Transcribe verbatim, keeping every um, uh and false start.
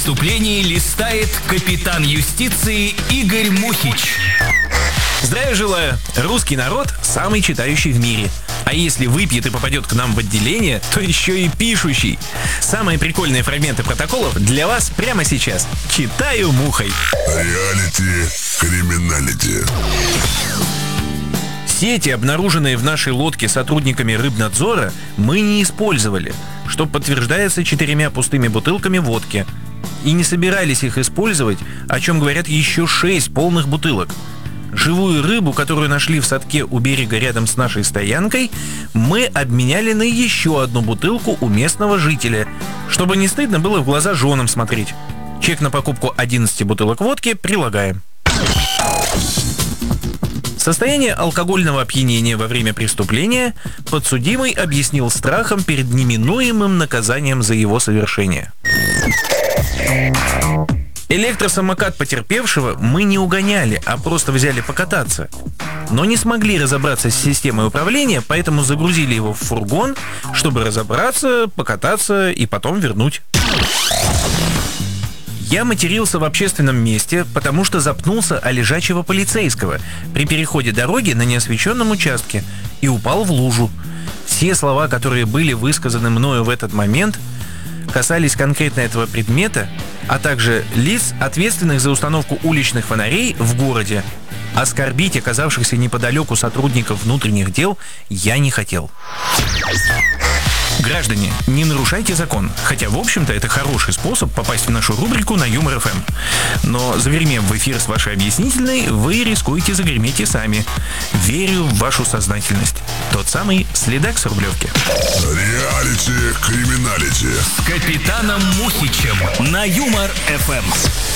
Вступление листает капитан юстиции Игорь Мухич. Здравия желаю! Русский народ самый читающий в мире. А если выпьет и попадет к нам в отделение, то еще и пишущий. Самые прикольные фрагменты протоколов для вас прямо сейчас. Читаю мухой. Реалити криминалити. Сети, обнаруженные в нашей лодке сотрудниками рыбнадзора, мы не использовали, что подтверждается четырьмя пустыми бутылками водки. И не собирались их использовать, о чем говорят еще шесть полных бутылок. Живую рыбу, которую нашли в садке у берега рядом с нашей стоянкой, мы обменяли на еще одну бутылку у местного жителя, чтобы не стыдно было в глаза женам смотреть. Чек на покупку одиннадцати бутылок водки прилагаем. Состояние алкогольного опьянения во время преступления подсудимый объяснил страхом перед неминуемым наказанием за его совершение. Электросамокат потерпевшего мы не угоняли, а просто взяли покататься. Но не смогли разобраться с системой управления, поэтому загрузили его в фургон, чтобы разобраться, покататься и потом вернуть. Я матерился в общественном месте, потому что запнулся о лежачего полицейского при переходе дороги на неосвещенном участке и упал в лужу. Все слова, которые были высказаны мною в этот момент, касались конкретно этого предмета, а также лиц, ответственных за установку уличных фонарей в городе. Оскорбить оказавшихся неподалеку сотрудников внутренних дел я не хотел. Граждане, не нарушайте закон, хотя, в общем-то, это хороший способ попасть в нашу рубрику на Юмор эф эм. Но, загремев в эфир с вашей объяснительной, вы рискуете загреметь и сами. Верю в вашу сознательность. Тот самый следак с Рублевки. Реалити криминалити. С капитаном Мухичем на Юмор эф эм.